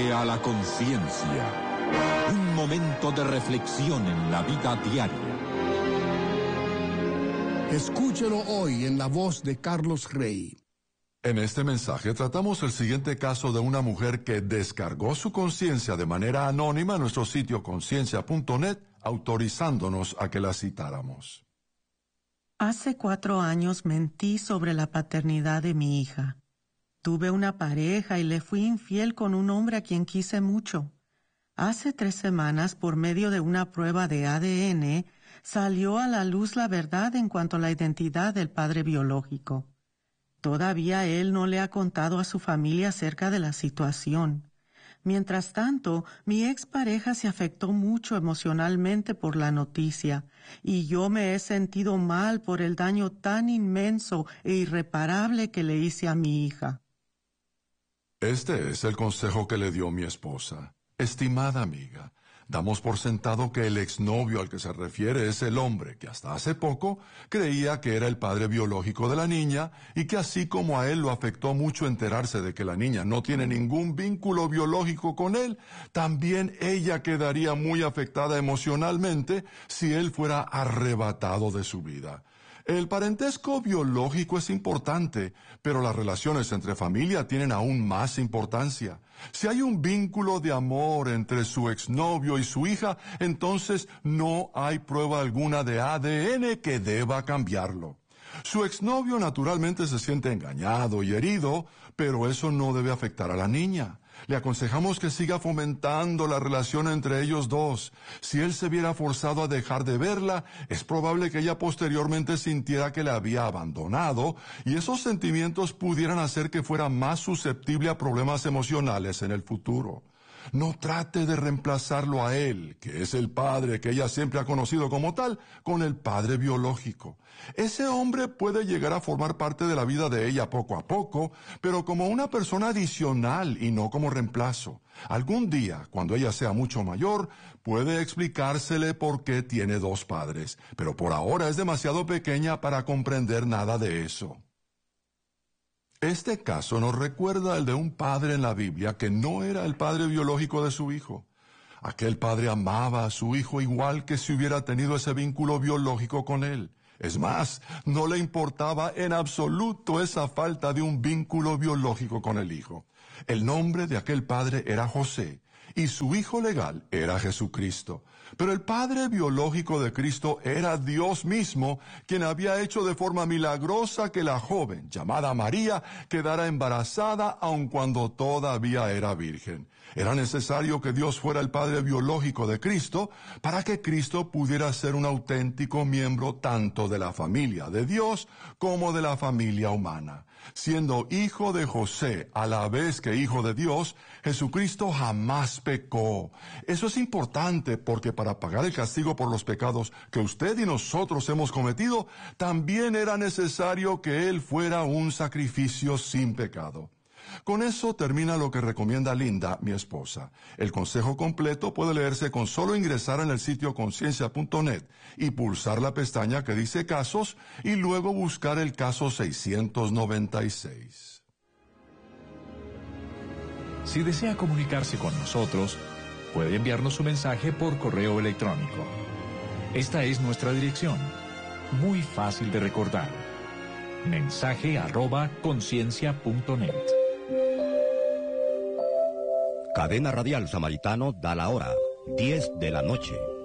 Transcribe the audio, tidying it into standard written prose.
A la conciencia. Un momento de reflexión en la vida diaria. Escúchelo hoy en la voz de Carlos Rey. En este mensaje tratamos el siguiente caso de una mujer que descargó su conciencia de manera anónima en nuestro sitio conciencia.net, autorizándonos a que la citáramos. Hace 4 años mentí sobre la paternidad de mi hija. Tuve una pareja y le fui infiel con un hombre a quien quise mucho. Hace 3 semanas, por medio de una prueba de ADN, salió a la luz la verdad en cuanto a la identidad del padre biológico. Todavía él no le ha contado a su familia acerca de la situación. Mientras tanto, mi expareja se afectó mucho emocionalmente por la noticia, y yo me he sentido mal por el daño tan inmenso e irreparable que le hice a mi hija. Este es el consejo que le dio mi esposa. Estimada amiga, damos por sentado que el exnovio al que se refiere es el hombre que hasta hace poco creía que era el padre biológico de la niña y que así como a él lo afectó mucho enterarse de que la niña no tiene ningún vínculo biológico con él, también ella quedaría muy afectada emocionalmente si él fuera arrebatado de su vida. El parentesco biológico es importante, pero las relaciones entre familia tienen aún más importancia. Si hay un vínculo de amor entre su exnovio y su hija, entonces no hay prueba alguna de ADN que deba cambiarlo. Su exnovio naturalmente se siente engañado y herido, pero eso no debe afectar a la niña. Le aconsejamos que siga fomentando la relación entre ellos dos. Si él se viera forzado a dejar de verla, es probable que ella posteriormente sintiera que la había abandonado y esos sentimientos pudieran hacer que fuera más susceptible a problemas emocionales en el futuro. No trate de reemplazarlo a él, que es el padre que ella siempre ha conocido como tal, con el padre biológico. Ese hombre puede llegar a formar parte de la vida de ella poco a poco, pero como una persona adicional y no como reemplazo. Algún día, cuando ella sea mucho mayor, puede explicársele por qué tiene 2 padres, pero por ahora es demasiado pequeña para comprender nada de eso. Este caso nos recuerda el de un padre en la Biblia que no era el padre biológico de su hijo. Aquel padre amaba a su hijo igual que si hubiera tenido ese vínculo biológico con él. Es más, no le importaba en absoluto esa falta de un vínculo biológico con el hijo. El nombre de aquel padre era José, y su hijo legal era Jesucristo. Pero el padre biológico de Cristo era Dios mismo, quien había hecho de forma milagrosa que la joven, llamada María, quedara embarazada aun cuando todavía era virgen. Era necesario que Dios fuera el padre biológico de Cristo para que Cristo pudiera ser un auténtico miembro tanto de la familia de Dios como de la familia humana. Siendo hijo de José a la vez que hijo de Dios, Jesucristo jamás pecó. Eso es importante porque para pagar el castigo por los pecados que usted y nosotros hemos cometido, también era necesario que Él fuera un sacrificio sin pecado. Con eso termina lo que recomienda Linda, mi esposa. El consejo completo puede leerse con solo ingresar en el sitio conciencia.net y pulsar la pestaña que dice casos y luego buscar el caso 696. Si desea comunicarse con nosotros, puede enviarnos su mensaje por correo electrónico. Esta es nuestra dirección, muy fácil de recordar. mensaje@conciencia.net. Cadena Radial Samaritano da la hora, 10 de la noche.